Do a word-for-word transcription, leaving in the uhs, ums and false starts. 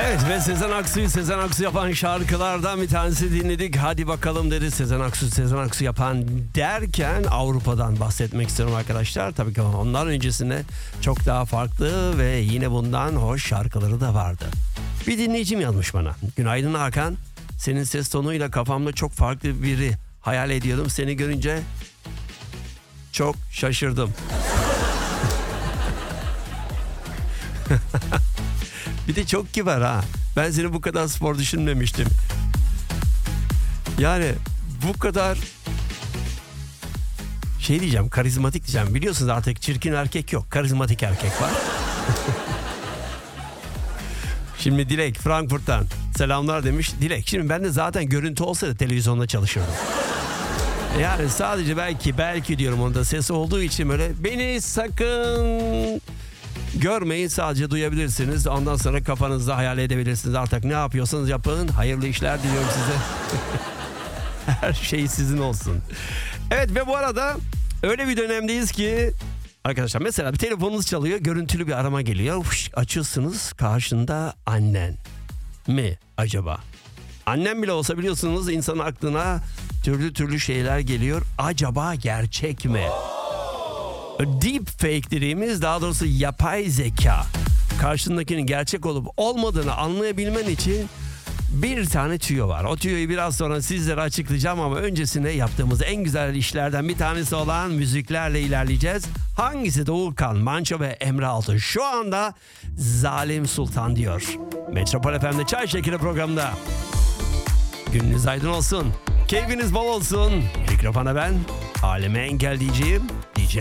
Evet ve Sezen Aksu'yu Sezen Aksu yapan şarkılardan bir tanesi dinledik. Hadi bakalım dedi Sezen Aksu Sezen Aksu yapan derken Avrupa'dan bahsetmek istiyorum arkadaşlar. Tabii ki ondan öncesinde çok daha farklı ve yine bundan hoş şarkıları da vardı. Bir dinleyicim yazmış bana. Günaydın Hakan. Senin ses tonuyla kafamda çok farklı biri hayal ediyordum. Seni görünce çok şaşırdım. Bir de çok kibar ha. Ben seni bu kadar spor düşünmemiştim. Yani bu kadar şey diyeceğim, karizmatik diyeceğim. Biliyorsunuz artık çirkin erkek yok. Karizmatik erkek var. Şimdi Dilek Frankfurt'tan selamlar demiş. Dilek, şimdi ben de zaten görüntü olsa da televizyonda çalışırdım. Yani sadece belki belki diyorum, onda ses olduğu için böyle beni sakın görmeyin, sadece duyabilirsiniz. Ondan sonra kafanızda hayal edebilirsiniz. Artık ne yapıyorsanız yapın. Hayırlı işler diliyorum size. Her şey sizin olsun. Evet ve bu arada öyle bir dönemdeyiz ki arkadaşlar, mesela bir telefonunuz çalıyor, görüntülü bir arama geliyor. Uf, açıyorsunuz, karşında annen mi acaba? Annem bile olsa biliyorsunuz insanın aklına türlü türlü şeyler geliyor. Acaba gerçek mi? Deep fake dediğimiz, daha doğrusu yapay zeka. Karşındakinin gerçek olup olmadığını anlayabilmen için bir tane tüyo var. O tüyoyu biraz sonra sizlere açıklayacağım ama öncesinde yaptığımız en güzel işlerden bir tanesi olan müziklerle ilerleyeceğiz. Hangisi? Doğukan, Manço ve Emre Altun. Şu anda Zalim Sultan diyor. Metropol F M'de Çay Şekeri programında. Gününüz aydın olsun. Keyfiniz bol olsun. Mikrofona ben, aleme engel diyeceğim. D J